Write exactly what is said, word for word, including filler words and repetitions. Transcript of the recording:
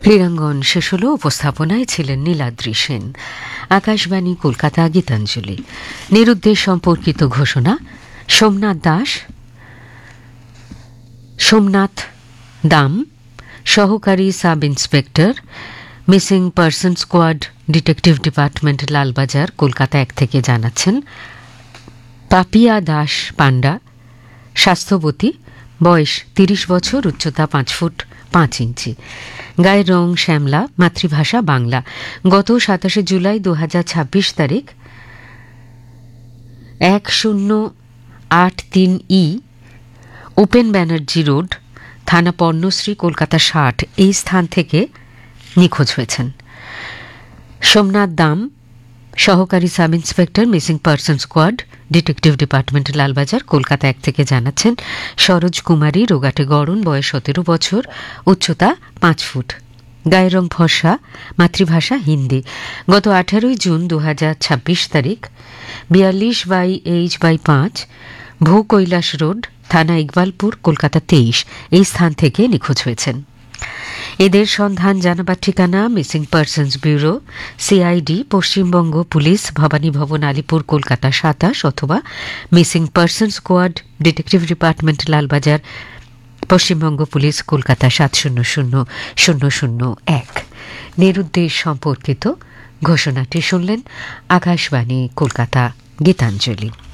ক্রীড়াঙ্গন শেষ হল। উপস্থাপনায় ছিলেন নীলাদ্রি সেন। আকাশবাণী কলকাতা, গীতাঞ্জলি। নিরুদ্দেশ সম্পর্কিত ঘোষণা। সোমনাথ দাস সোমনাথ দাম সহকারী sub inspector, missing person squad, detective department, Lalbazar, Kolkata এক থেকে জানাচ্ছেন পাপিয়া দাস পান্ডা, স্বাস্থ্যবতী, বয়স তিরিশ বছর, উচ্চতা পাঁচ ফুট পাঁচ ইঞ্চি, গায়ের রং শ্যামলা, মাতৃভাষা বাংলা। গত সাতাশে জুলাই দু হাজার ছাব্বিশ তারিখ এক শূন্য আট তিন ই উপেন ব্যানার্জি রোড, থানা পর্ণশ্রী, কলকাতা ষাট, এই স্থান থেকে নিখোঁজ হয়েছেন। সোমনাথ দাম সহকারী sub inspector, missing person squad, detective department, Lalbazar, Kolkata এক থেকে জানাচ্ছেন সরোজ কুমারী, রোগাটে গড়ন, বয়স সতেরো বছর, উচ্চতা পাঁচ ফুট, গায়ের রং ফর্সা, মাতৃভাষা হিন্দি। গত আঠারোই জুন দু হাজার ছাব্বিশ তারিখ বিয়াল্লিশ বাই এইচ বাই পাঁচ, ভূ কৈলাস রোড, থানা ইকবালপুর, কলকাতা তেইশ, এই স্থান থেকে নিখোঁজ হয়েছেন। এদের সন্ধান জানাবার ঠিকানা missing persons bureau, CID, Paschimbanga police, Bhabani ভবন, আলিপুর, কলকাতা সাতাশ, অথবা missing person squad, detective department, Lalbazar, Paschimbanga police, Kolkata সাত শূন্য শূন্য শূন্য শূন্য এক। নিরুদ্দেশ সম্পর্কিত ঘোষণাটি শুনলেন। আকাশবাণী কলকাতা, গীতাঞ্জলি।